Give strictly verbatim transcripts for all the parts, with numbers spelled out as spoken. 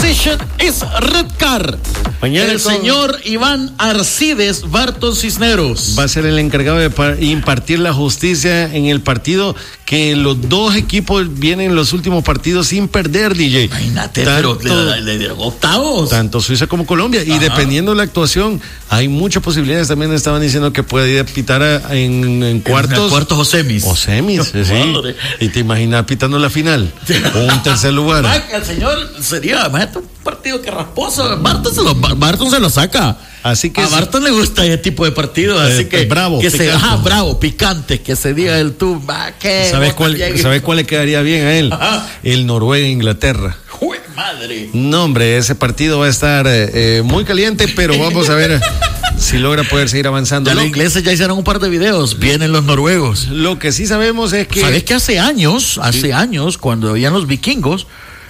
decision is red card. Mañana el con... señor Iván Arcides Barton Cisneros va a ser el encargado de par- impartir la justicia en el partido que los dos equipos vienen los últimos partidos sin perder, D J. Imagínate, tanto, pero le dieron octavos. Tanto Suiza como Colombia. Ajá. Y dependiendo de la actuación, hay muchas posibilidades. También estaban diciendo que puede ir a pitar a, en, en cuartos. En cuartos o semis. O semis, sí. Madre. Y te imaginas pitando la final. O un tercer lugar. Ay, el señor sería, imagínate, un partido que rasposo. Barton se lo, Barton se lo saca. Así que a sí. Barton le gusta ese tipo de partidos, eh, así que bravo, que picante. se, ajá, bravo, picante, que se diga el tú, va, que ¿Sabes cuál, ¿sabes cuál le quedaría bien a él? Ajá. El Noruega-Inglaterra. ¡Jue madre! No, hombre, ese partido va a estar eh, muy caliente, pero vamos a ver si logra poder seguir avanzando. Ya los ingleses ya hicieron un par de videos, vienen los noruegos. Lo que sí sabemos es que... ¿Sabes que hace años, hace sí. años, cuando habían los vikingos,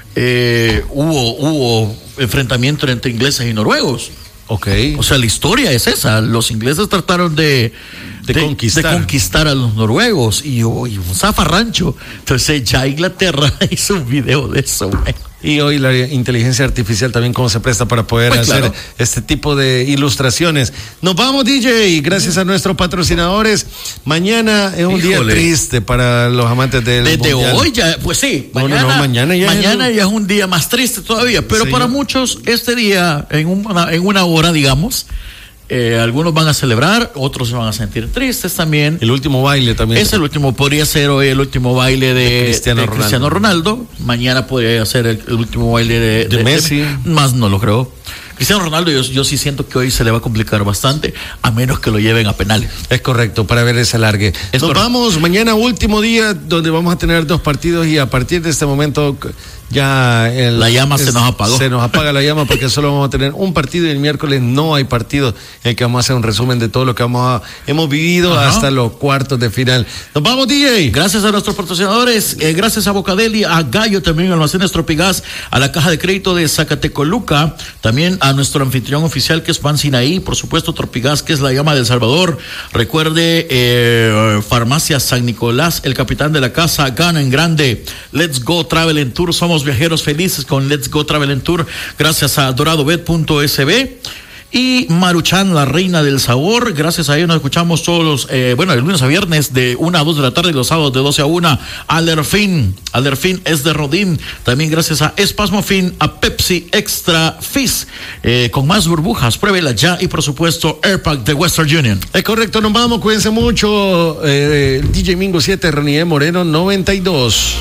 eh, hubo, hubo enfrentamiento entre ingleses y noruegos? Okay. O sea, la historia es esa. Los ingleses trataron de, de, de, conquistar. de conquistar a los noruegos y, oh, y un zafarrancho. Entonces ya Inglaterra hizo un video de eso, güey. Y hoy la inteligencia artificial también cómo se presta para poder pues hacer claro. este tipo de ilustraciones. Nos vamos, D J, y gracias a nuestros patrocinadores. Mañana es un Híjole. día triste para los amantes del Desde mundial. hoy ya, pues sí, no, mañana, no, no, mañana, ya, mañana es ya es un día más triste todavía, pero sí, para muchos este día, en una, en una hora, digamos, Eh, algunos van a celebrar, otros se van a sentir tristes también. El último baile también. Es el último, podría ser hoy el último baile de, de, Cristiano, de Ronaldo. Cristiano Ronaldo. Mañana podría ser el, el último baile de, de, de Messi. De, más no lo creo. Cristiano Ronaldo, yo, yo sí siento que hoy se le va a complicar bastante, a menos que lo lleven a penales. Es correcto, para ver ese alargue. Es Nos correcto. Vamos mañana, último día, donde vamos a tener dos partidos y a partir de este momento ya el, la llama es, se nos apagó. Se nos apaga la llama porque solo vamos a tener un partido y el miércoles no hay partido en el que vamos a hacer un resumen de todo lo que vamos a, hemos vivido Ajá. hasta los cuartos de final. Nos vamos, D J. Gracias a nuestros patrocinadores, eh, gracias a Bocadeli, a Gallo, también a Almacenes Tropigas, a la Caja de Crédito de Zacatecoluca, también a nuestro anfitrión oficial que es Pan Sinaí, por supuesto Tropigas, que es la llama del Salvador. Recuerde, eh, Farmacia San Nicolás, el capitán de la casa, gana en grande. Let's Go Travel and Tour, somos viajeros felices con Let's Go Travel and Tour, gracias a doradobet punto s b. Y Maruchan, la reina del sabor, gracias a ellos nos escuchamos todos los, eh, bueno, el lunes a viernes de una a dos de la tarde y los sábados de doce a una. Alerfin, Alerfin es de Rodín, también gracias a Espasmofin, a Pepsi Extra Fizz, eh, con más burbujas, pruébela ya, y por supuesto Airpack de Western Union. Es correcto, nos vamos, cuídense mucho, eh, D J Mingo siete, Renier Moreno noventa y dos.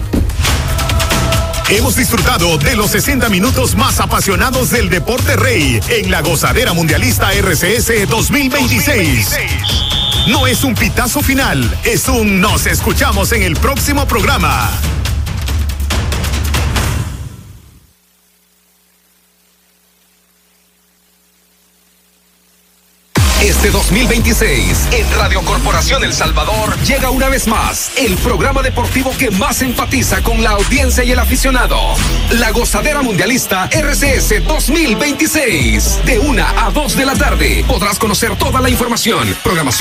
Hemos disfrutado de los sesenta minutos más apasionados del deporte rey en la Gozadera Mundialista R C S dos mil veintiséis. No es un pitazo final, es un nos escuchamos en el próximo programa. Este dos mil veintiséis, en Radio Corporación El Salvador, llega una vez más el programa deportivo que más enfatiza con la audiencia y el aficionado. La Gozadera Mundialista R C S dos mil veintiséis. De una a dos de la tarde podrás conocer toda la información, programación